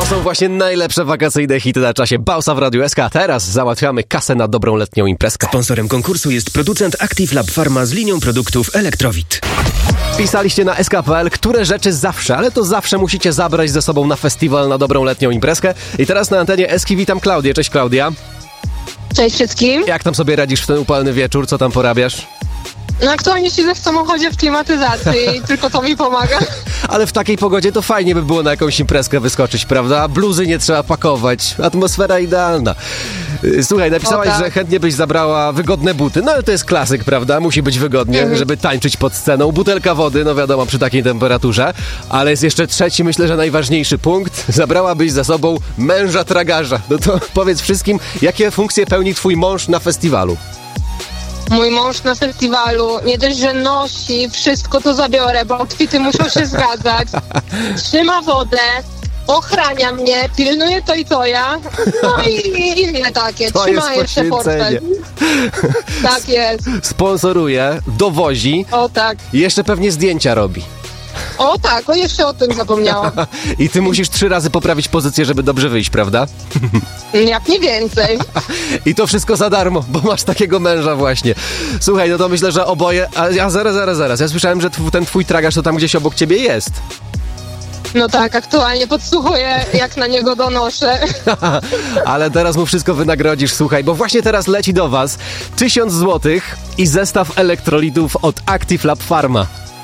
są właśnie najlepsze wakacyjne hity na czasie Bausa w Radiu SK. Teraz załatwiamy kasę na dobrą letnią imprezkę. Sponsorem konkursu jest producent Active Lab Pharma z linią produktów Electrowit. Pisaliście na sk.pl, które rzeczy zawsze, ale to zawsze musicie zabrać ze sobą na festiwal, na dobrą letnią imprezkę. I teraz na antenie Eski witam Klaudię. Cześć Klaudia. Cześć wszystkim. Jak tam sobie radzisz w ten upalny wieczór? Co tam porabiasz? No aktualnie siedzę w samochodzie w klimatyzacji i tylko to mi pomaga. Ale w takiej pogodzie to fajnie by było na jakąś imprezkę wyskoczyć, prawda? Bluzy nie trzeba pakować. Atmosfera idealna. Słuchaj, napisałaś, tak. że chętnie byś zabrała wygodne buty. No ale to jest klasyk, prawda? Musi być wygodnie, żeby tańczyć pod sceną. Butelka wody, no wiadomo, przy takiej temperaturze. Ale jest jeszcze trzeci, myślę, że najważniejszy punkt. Zabrałabyś za sobą męża tragarza. No to powiedz wszystkim, jakie funkcje pełni twój mąż na festiwalu? Mój mąż na festiwalu nie dość, że nosi, wszystko to zabiorę, bo outfity muszą się zgadzać. Trzyma wodę, ochrania mnie, pilnuje to i to ja. No i inne takie. To Trzyma jest jeszcze portfel. Tak jest. Sponsoruje, dowozi O tak. i jeszcze pewnie zdjęcia robi. O tak, jeszcze o tym zapomniałam. I ty musisz 3 razy poprawić pozycję, żeby dobrze wyjść, prawda? Jak nie więcej. I to wszystko za darmo, bo masz takiego męża właśnie. Słuchaj, no to myślę, że oboje... A zaraz. Ja słyszałem, że ten twój tragarz to tam gdzieś obok ciebie jest. No tak, aktualnie podsłuchuję, jak na niego donoszę. Ale teraz mu wszystko wynagrodzisz, słuchaj, bo właśnie teraz leci do was 1000 złotych i zestaw elektrolitów od Active Lab Pharma.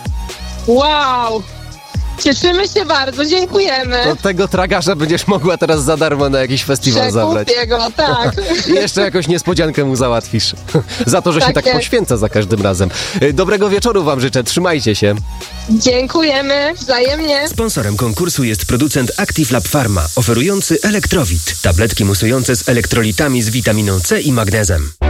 Wow! Cieszymy się bardzo, dziękujemy. Do tego tragarza będziesz mogła teraz za darmo na jakiś festiwal zabrać. Przekupię go, tak. I jeszcze jakąś niespodziankę mu załatwisz. Za to, że się tak jest. poświęca za każdym razem. Dobrego wieczoru wam życzę, trzymajcie się. Dziękujemy, wzajemnie. Sponsorem konkursu jest producent Active Lab Pharma, oferujący Electrowit, tabletki musujące z elektrolitami z witaminą C i magnezem.